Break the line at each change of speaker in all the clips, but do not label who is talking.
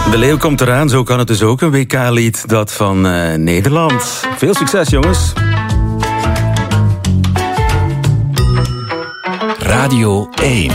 De leeuw komt eraan, zo kan het dus ook. Een WK-lied, dat van Nederland. Veel succes, jongens.
Radio 1.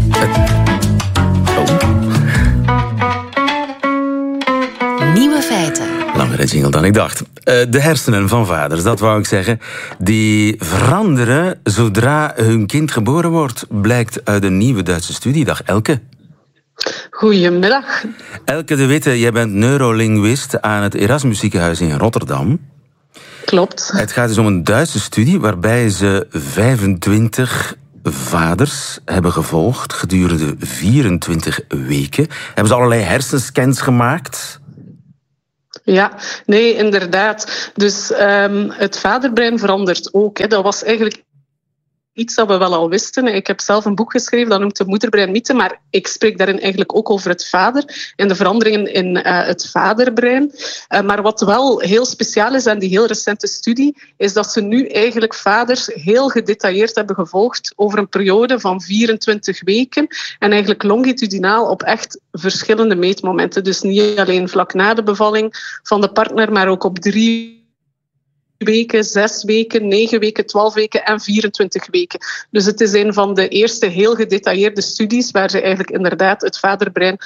Nieuwe feiten.
Langere jingle dan ik dacht. De hersenen van vaders, dat wou ik zeggen, die veranderen zodra hun kind geboren wordt. Blijkt uit een nieuwe Duitse studie. Dag Elke.
Goedemiddag.
Elke de Witte, jij bent neurolinguïst aan het Erasmus Ziekenhuis in Rotterdam.
Klopt.
Het gaat dus om een Duitse studie waarbij ze 25 vaders hebben gevolgd gedurende 24 weken. Hebben ze allerlei hersenscans gemaakt?
Ja, nee, inderdaad. Dus het vaderbrein verandert ook. Hè. Dat was eigenlijk iets dat we wel al wisten. Ik heb zelf een boek geschreven, dat noemt de moederbreinmythe, maar ik spreek daarin eigenlijk ook over het vader en de veranderingen in het vaderbrein. Maar wat wel heel speciaal is aan die heel recente studie, is dat ze nu eigenlijk vaders heel gedetailleerd hebben gevolgd over een periode van 24 weken en eigenlijk longitudinaal op echt verschillende meetmomenten. Dus niet alleen vlak na de bevalling van de partner, maar ook op 3 weken, 6 weken, 9 weken, 12 weken en 24 weken. Dus het is een van de eerste heel gedetailleerde studies waar ze eigenlijk inderdaad het vaderbrein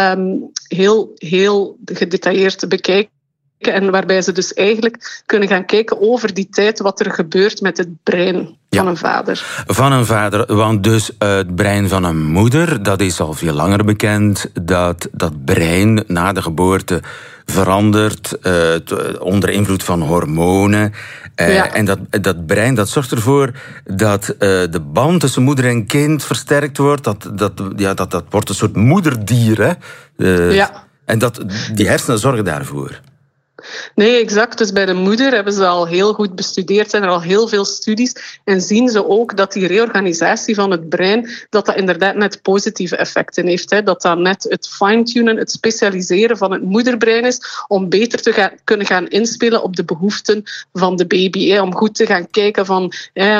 heel gedetailleerd bekijken. En waarbij ze dus eigenlijk kunnen gaan kijken over die tijd wat er gebeurt met het brein van een vader.
Van een vader, want dus het brein van een moeder, dat is al veel langer bekend, dat brein na de geboorte verandert onder invloed van hormonen. En dat brein dat zorgt ervoor dat de band tussen moeder en kind versterkt wordt. Dat wordt een soort moederdier. Hè? En die hersenen zorgen daarvoor.
Nee, exact. Dus bij de moeder hebben ze al heel goed bestudeerd, zijn er al heel veel studies en zien ze ook dat die reorganisatie van het brein, dat inderdaad net positieve effecten heeft. Hè. Dat net het fine-tunen, het specialiseren van het moederbrein is om beter te kunnen gaan inspelen op de behoeften van de baby. Hè. Om goed te gaan kijken van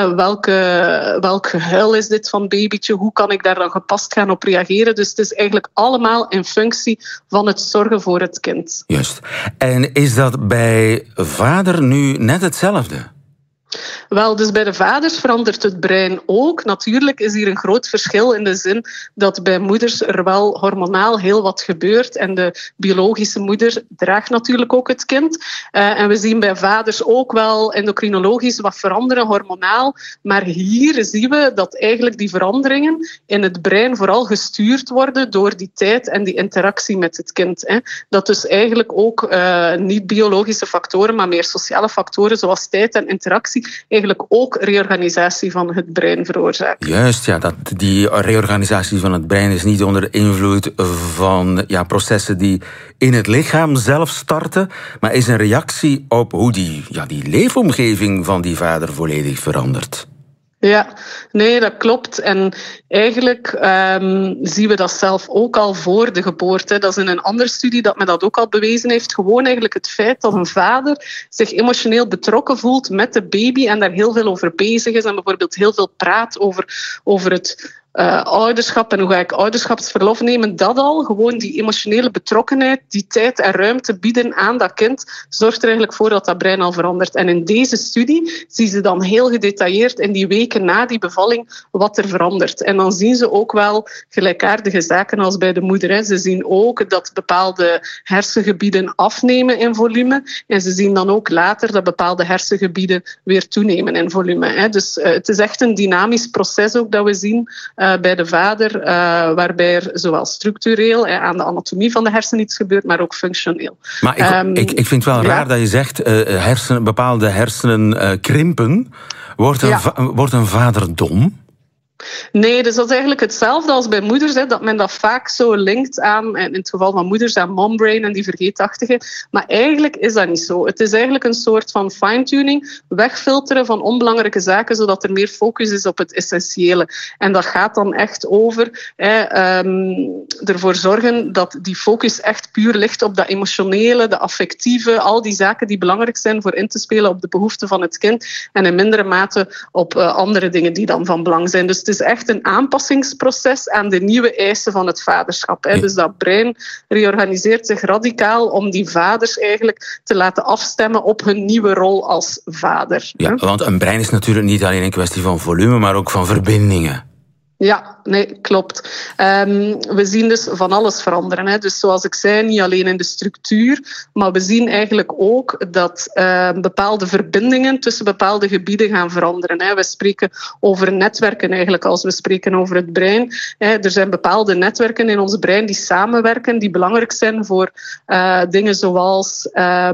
welk gehuil is dit van babytje, hoe kan ik daar dan gepast gaan op reageren. Dus het is eigenlijk allemaal in functie van het zorgen voor het kind.
Juist. En is dat bij vader nu net hetzelfde?
Wel, dus bij de vaders verandert het brein ook. Natuurlijk is hier een groot verschil in de zin dat bij moeders er wel hormonaal heel wat gebeurt. En de biologische moeder draagt natuurlijk ook het kind. En we zien bij vaders ook wel endocrinologisch wat veranderen, hormonaal. Maar hier zien we dat eigenlijk die veranderingen in het brein vooral gestuurd worden door die tijd en die interactie met het kind. Hè. Dat dus eigenlijk ook niet biologische factoren, maar meer sociale factoren zoals tijd en interactie eigenlijk ook reorganisatie van het brein veroorzaakt.
Juist, ja, die reorganisatie van het brein is niet onder invloed van processen die in het lichaam zelf starten, maar is een reactie op hoe die leefomgeving van die vader volledig verandert.
Ja, nee, dat klopt. En eigenlijk zien we dat zelf ook al voor de geboorte. Dat is in een andere studie dat men dat ook al bewezen heeft. Gewoon eigenlijk het feit dat een vader zich emotioneel betrokken voelt met de baby en daar heel veel over bezig is en bijvoorbeeld heel veel praat over het ouderschap en hoe ga ik ouderschapsverlof nemen, dat al, gewoon die emotionele betrokkenheid, die tijd en ruimte bieden aan dat kind, zorgt er eigenlijk voor dat dat brein al verandert. En in deze studie zien ze dan heel gedetailleerd in die weken na die bevalling wat er verandert. En dan zien ze ook wel gelijkaardige zaken als bij de moeder. Hè. Ze zien ook dat bepaalde hersengebieden afnemen in volume en ze zien dan ook later dat bepaalde hersengebieden weer toenemen in volume. Hè. Dus het is echt een dynamisch proces ook dat we zien bij de vader, waarbij er zowel structureel aan de anatomie van de hersenen iets gebeurt, maar ook functioneel.
Maar ik vind het wel raar dat je zegt, bepaalde hersenen krimpen. Wordt een vader dom?
Nee, dus dat is eigenlijk hetzelfde als bij moeders, hè, dat men dat vaak zo linkt aan, in het geval van moeders, aan mombrain en die vergeetachtige. Maar eigenlijk is dat niet zo. Het is eigenlijk een soort van fine-tuning, wegfilteren van onbelangrijke zaken, zodat er meer focus is op het essentiële. En dat gaat dan echt over ervoor zorgen dat die focus echt puur ligt op dat emotionele, de affectieve, al die zaken die belangrijk zijn voor in te spelen op de behoeften van het kind en in mindere mate op andere dingen die dan van belang zijn. Dus het is echt een aanpassingsproces aan de nieuwe eisen van het vaderschap. Hè. Dus dat brein reorganiseert zich radicaal om die vaders eigenlijk te laten afstemmen op hun nieuwe rol als vader.
Ja, want een brein is natuurlijk niet alleen een kwestie van volume, maar ook van verbindingen.
Ja, nee, klopt. We zien dus van alles veranderen. Hè. Dus zoals ik zei, niet alleen in de structuur, maar we zien eigenlijk ook dat bepaalde verbindingen tussen bepaalde gebieden gaan veranderen. Hè. We spreken over netwerken eigenlijk als we spreken over het brein. Er zijn bepaalde netwerken in ons brein die samenwerken, die belangrijk zijn voor dingen zoals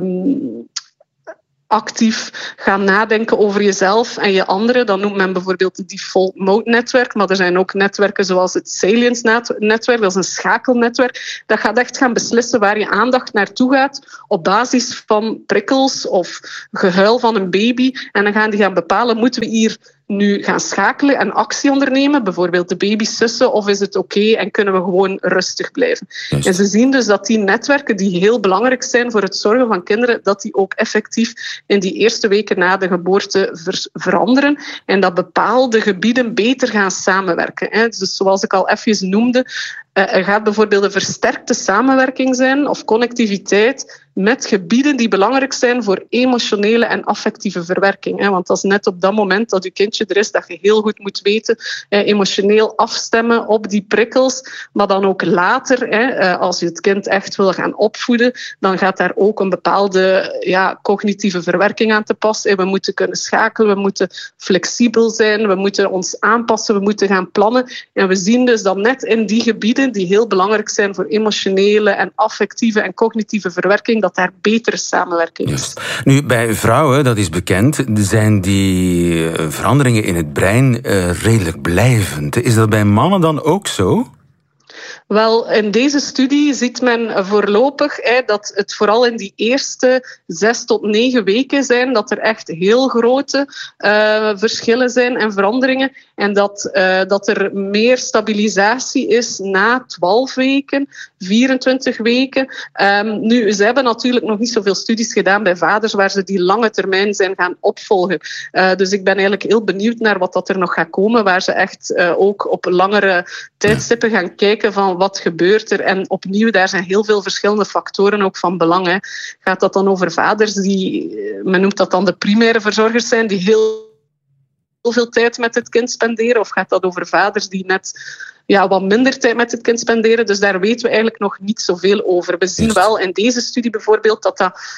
actief gaan nadenken over jezelf en je anderen. Dan noemt men bijvoorbeeld het default mode netwerk, maar er zijn ook netwerken zoals het salience netwerk, dat is een schakelnetwerk. Dat gaat echt gaan beslissen waar je aandacht naartoe gaat op basis van prikkels of gehuil van een baby. En dan gaan die gaan bepalen, moeten we hier nu gaan schakelen en actie ondernemen, bijvoorbeeld de baby sussen, of is het oké en kunnen we gewoon rustig blijven? Juist. En ze zien dus dat die netwerken die heel belangrijk zijn voor het zorgen van kinderen, dat die ook effectief in die eerste weken na de geboorte veranderen en dat bepaalde gebieden beter gaan samenwerken. Dus zoals ik al even noemde, er gaat bijvoorbeeld een versterkte samenwerking zijn of connectiviteit met gebieden die belangrijk zijn voor emotionele en affectieve verwerking. Want dat is net op dat moment dat je kindje er is, dat je heel goed moet weten, emotioneel afstemmen op die prikkels. Maar dan ook later, als je het kind echt wil gaan opvoeden, dan gaat daar ook een bepaalde cognitieve verwerking aan te pas. We moeten kunnen schakelen, we moeten flexibel zijn, we moeten ons aanpassen, we moeten gaan plannen. En we zien dus dat net in die gebieden die heel belangrijk zijn voor emotionele en affectieve en cognitieve verwerking, dat daar betere samenwerking is.
Just. Nu, bij vrouwen, dat is bekend, zijn die veranderingen in het brein redelijk blijvend. Is dat bij mannen dan ook zo?
Wel, in deze studie ziet men voorlopig dat het vooral in die eerste 6 tot 9 weken zijn dat er echt heel grote verschillen zijn en veranderingen. En dat er meer stabilisatie is na 12 weken, 24 weken. Nu, ze hebben natuurlijk nog niet zoveel studies gedaan bij vaders waar ze die lange termijn zijn gaan opvolgen. Dus ik ben eigenlijk heel benieuwd naar wat dat er nog gaat komen, waar ze echt ook op langere tijdstippen gaan kijken van wat gebeurt er. En opnieuw, daar zijn heel veel verschillende factoren ook van belang. Hè. Gaat dat dan over vaders die, men noemt dat dan de primaire verzorgers zijn, die heel veel tijd met het kind spenderen? Of gaat dat over vaders die net wat minder tijd met het kind spenderen? Dus daar weten we eigenlijk nog niet zoveel over. We zien wel in deze studie bijvoorbeeld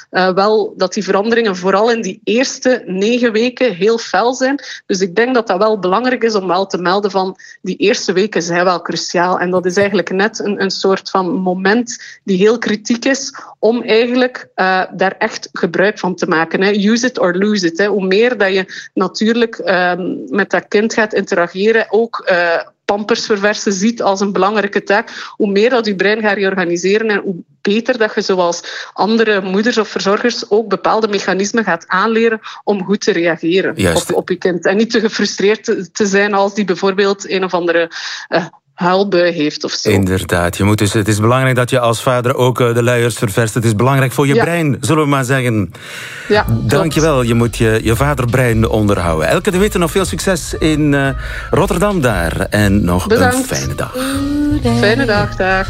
dat die veranderingen vooral in die eerste 9 weken heel fel zijn. Dus ik denk dat dat wel belangrijk is om wel te melden van die eerste weken zijn wel cruciaal. En dat is eigenlijk net een soort van moment die heel kritiek is om eigenlijk daar echt gebruik van te maken. Hè. Use it or lose it. Hè. Hoe meer dat je natuurlijk met dat kind gaat interageren, ook pampers verversen ziet als een belangrijke taak, hoe meer dat je brein gaat reorganiseren en hoe beter dat je zoals andere moeders of verzorgers ook bepaalde mechanismen gaat aanleren om goed te reageren op je kind. En niet te gefrustreerd te zijn als die bijvoorbeeld een of andere huilbui heeft of zo.
Inderdaad. Het is belangrijk dat je als vader ook de luiers ververst. Het is belangrijk voor je brein, zullen we maar zeggen.
Ja,
dankjewel. Je moet je vaderbrein onderhouden. Elke de Witte, nog veel succes in Rotterdam daar. En nog een fijne dag.
Fijne dag.